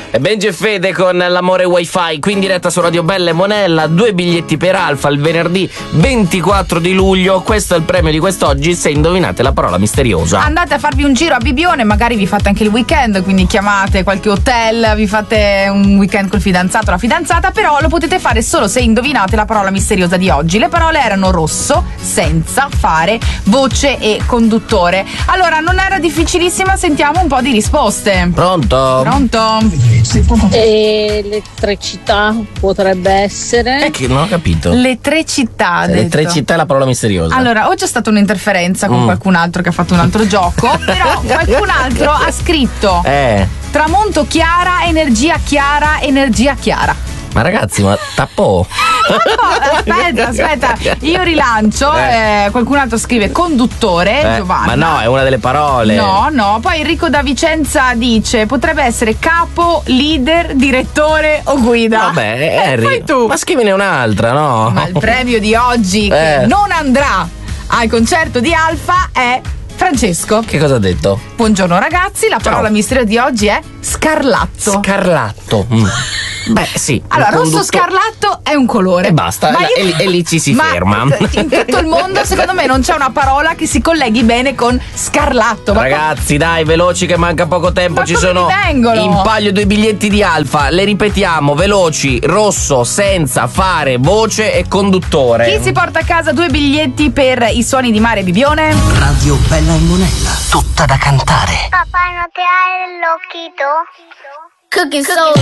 E Benji e Fede con l'amore wifi, qui in diretta su Radio Bella e Monella. 2 biglietti per Alfa il venerdì 24 di luglio. Questo è il premio di quest'oggi, se indovinate la parola misteriosa. Andate a farvi un giro a Bibione, magari vi fate anche il weekend, quindi chiamate qualche hotel, vi fate un weekend col fidanzato o la fidanzata, però lo potete fare solo se indovinate la parola misteriosa di oggi. Le parole erano rosso, senza, fare, voce e conduttore. Allora, non era difficilissima, sentiamo un po' di risposte. Pronto? Pronto? Elettricità potrebbe essere. Che non ho capito. Le 3 città. Le 3 città è la parola misteriosa. Allora, o c'è stata un'interferenza con qualcun altro che ha fatto un altro gioco, però qualcun altro ha scritto tramonto chiara, energia chiara, energia chiara. Ma ragazzi, ma tappò. No, aspetta, io rilancio. Qualcun altro scrive conduttore, Giovanna. Ma no, è una delle parole. No, poi Enrico da Vicenza dice potrebbe essere capo, leader, direttore o guida. Vabbè, Henry, poi tu. ma scrivine un'altra, no? Ma il premio di oggi che non andrà al concerto di Alfa è Francesco. Che cosa ha detto? Buongiorno ragazzi, la parola misteriosa di oggi è scarlatto. Scarlatto. Beh, sì. Allora, rosso scarlatto è un colore. E basta, e lì ci si ferma. In tutto il mondo, secondo me, non c'è una parola che si colleghi bene con scarlatto. Ragazzi, dai, veloci che manca poco tempo. Ci sono in palio 2 biglietti di Alfa. Le ripetiamo, veloci: rosso, senza, fare, voce e conduttore. Chi si porta a casa 2 biglietti per i suoni di Mare Bibione? Radio Bella e Monella, tutta da cantare. Papà, non ti hai l'occhito? Cooking soul.